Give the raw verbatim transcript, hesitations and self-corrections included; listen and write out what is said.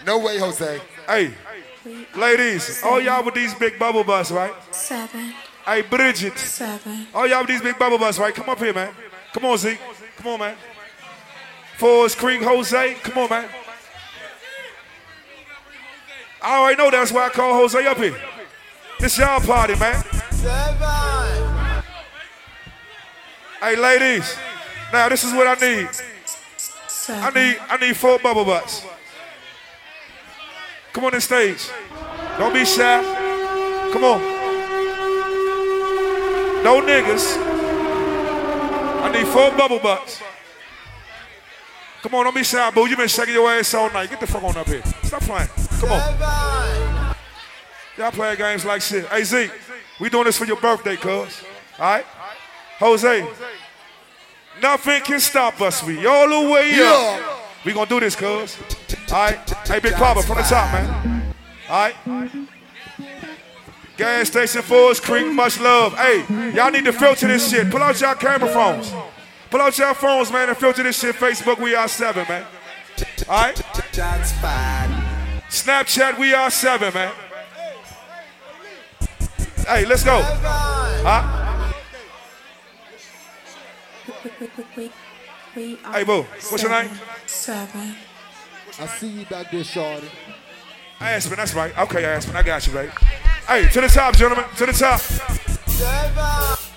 No way, Jose. Hey, ladies, all y'all with these big bubble butts, right? Seven. Hey, Bridget. Seven. All y'all with these big bubble butts, right? Come up here, man. Come on, Zeke. Come on, man. Forest Creek, Jose. Come on, man. I already know that's why I call Jose up here. This y'all party, man. Seven. Hey, ladies. Now, this is what I need. Seven. I need I need four bubble butts. Come on the stage. Don't be shy. Come on. No niggas. I need four bubble butts. Come on, don't be shy, boo. You been shaking your ass all night. Get the fuck on up here. Stop playing. Come on. Y'all playing games like shit. Hey, Zeke, we doing this for your birthday, cuz. All right? Jose, nothing can stop us. We all the way up. We gonna do this, cuz. All right? Hey, Big Papa, from the top, man. All right? Gas station Forest Creek, much love. Hey, y'all need to filter this shit. Pull out y'all camera phones. Pull out y'all phones, man, and filter this shit. Facebook, we are seven, man. All right? Snapchat, we are seven, man. Hey, let's go. Huh? We, we are Hey, boo, what's your name? Seven. I see you back there, shorty. Aspen, that's right. Okay, Aspen, I got you, baby. Hey, to the top, gentlemen, to the top. Seven.